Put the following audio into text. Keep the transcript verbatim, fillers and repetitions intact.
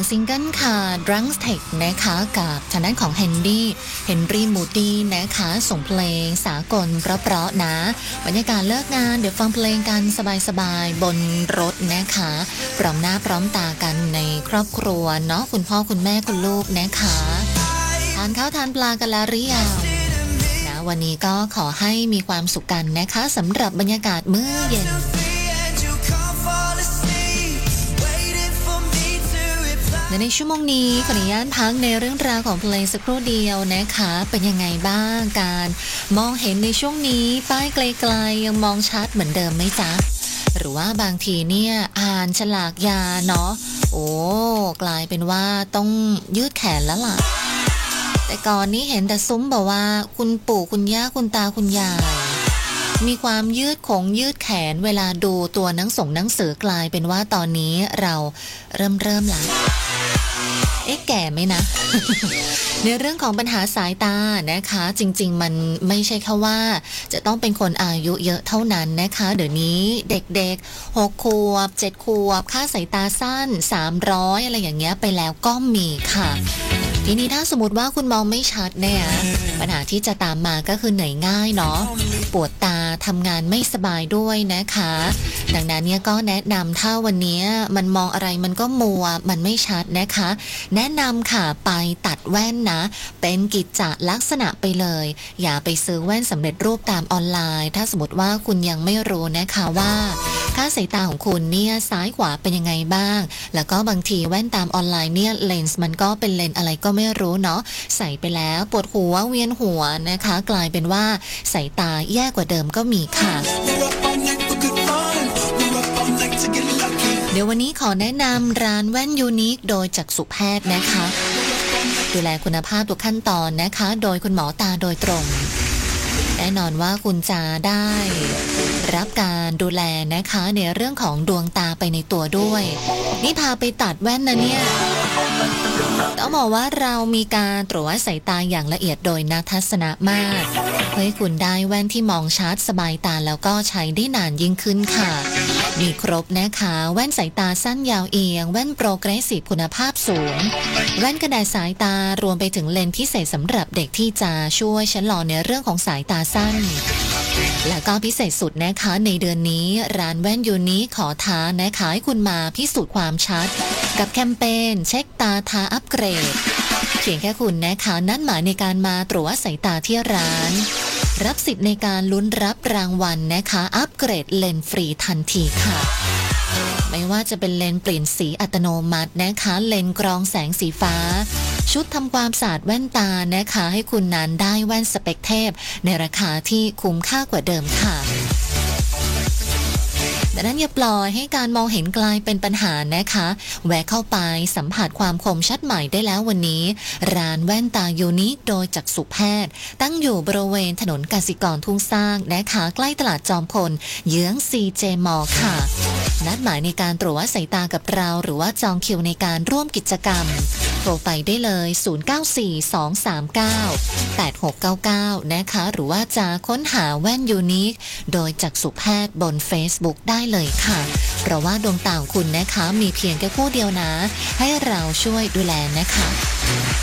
ซิงเกิลค่ะ Drunk Tech นะคะกับทางด้านของ Henry Henry Moody นะคะส่งเพลงสากลเพราะๆนะบรรยากาศเลิกงานเดี๋ยวฟังเพลงกันสบายๆบนรถนะคะพร้อมหน้าพร้อมตากันในครอบครัวเนาะคุณพ่อคุณแม่คุณลูกนะคะทานข้าวทานปลากันแล้วหรือยังนะวันนี้ก็ขอให้มีความสุขกันนะคะสำหรับบรรยากาศมื้อเย็นในชั่วโมงนี้ขออนุญาตพักในเรื่องราวของเพลงสักครู่เดียวนะคะเป็นยังไงบ้างการมองเห็นในช่วงนี้ป้ายไกลๆยังมองชัดเหมือนเดิมไหมจ๊ะหรือว่าบางทีเนี่ยอ่านฉลากยาเนาะโอ้กลายเป็นว่าต้องยืดแขนแล้วล่ะแต่ก่อนนี้เห็นแต่ซุ้มบอกว่าคุณปู่คุณย่าคุณตาคุณยายมีความยืดของยืดแขนเวลาดูตัวหนังส่งหนังสือกลายเป็นว่าตอนนี้เราเริ่มเริ่มแล้วเอ๊ะแก่ไหมนะ ในเรื่องของปัญหาสายตานะคะจริงๆมันไม่ใช่แค่ว่าจะต้องเป็นคนอายุเยอะเท่านั้นนะคะเดี๋ยวนี้เด็กๆหกขวบเจ็ดขวบค่าสายตาสั้นสามร้อยอะไรอย่างเงี้ยไปแล้วก็มีค่ะทีนี้ถ้าสมมติว่าคุณมองไม่ชัดเนี่ยปัญหาที่จะตามมาก็คือเหนื่อยง่ายเนาะปวดตาทำงานไม่สบายด้วยนะคะดังนั้นเนี่ยก็แนะนำถ้าวันนี้มันมองอะไรมันก็มัวมันไม่ชัดนะคะแนะนำค่ะไปตัดแว่นนะเป็นกิจจลักษณะไปเลยอย่าไปซื้อแว่นสำเร็จรูปตามออนไลน์ถ้าสมมติว่าคุณยังไม่รู้นะคะว่าค่าสายตาของคุณเนี่ยซ้ายขวาเป็นยังไงบ้างแล้วก็บางทีแว่นตามออนไลน์เนี่ยเลนส์มันก็เป็นเลนส์อะไรก็ไม่รู้เนาะใส่ไปแล้วปวดหัวเวียนหัวนะคะกลายเป็นว่าสายตาแย่กว่าเดิมก็มีค่ะเดี๋ยววันนี้ขอแนะนำร้านแว่นยูนิคโดยจักษุแพทย์นะคะดูแลคุณภาพทุกขั้นตอนนะคะโดยคุณหมอตาโดยตรงแน่นอนว่าคุณจะได้รับการดูแลนะคะในเรื่องของดวงตาไปในตัวด้วยนี่พาไปตัดแว่นนะเนี่ยต้องบอกว่าเรามีการตรวจวัดสายตาอย่างละเอียดโดยนักทัศนะมากเพื่อให้คุณได้แว่นที่มองชัดสบายตาแล้วก็ใช้ได้นานยิ่งขึ้นค่ะมีครบนะคะแว่นสายตาสั้นยาวเอียงแว่นโปรเกรสซีฟคุณภาพสูงแว่นกระดาษสายตารวมไปถึงเลนส์พิเศษสำหรับเด็กที่จะช่วยชะลอในเรื่องของสายตาสั้นและก็พิเศษสุดนะคะในเดือนนี้ร้านแว่นยูนิคขอท้านะคะให้คุณมาพิสูจน์ความชัดกับแคมเปญเช็คตาทาอัปเกรดเพียงแค่คุณนะคะนัดหมายในการมาตรวจวัดสายตาที่ร้านรับสิทธิ์ในการลุ้นรับรางวัลนะคะอัปเกรดเลนส์ฟรีทันทีค่ะไม่ว่าจะเป็นเลนส์เปลี่ยนสีอัตโนมัตินะคะเลนส์กรองแสงสีฟ้าชุดทำความสะอาดแว่นตานะคะให้คุณนั้นได้แว่นสเปคเทพในราคาที่คุ้มค่ากว่าเดิมค่ะดังนั้นอย่าปล่อยให้การมองเห็นกลายเป็นปัญหานะคะแวะเข้าไปสัมผัสความคมชัดใหม่ได้แล้ววันนี้ร้านแว่นตายูนิคโดยจักษุแพทย์ตั้งอยู่บริเวณถนนกสิกรทุ่งสร้างนะคะใกล้ตลาดจอมพลเยื้อง ซี เจ Mall ค่ะนัดหมายในการตรวจวัดสายตากับเราหรือว่าจองคิวในการร่วมกิจกรรมโทรไปได้เลยศูนย์ เก้า สี่ สอง สาม เก้า แปด หก เก้า เก้านะคะหรือว่าจะค้นหาแว่นยูนิคโดยจักษุแพทย์บน Facebook ได้เลยค่ะเพราะว่าดวงตาของคุณนะคะมีเพียงแค่คู่เดียวนะให้เราช่วยดูแลนะคะ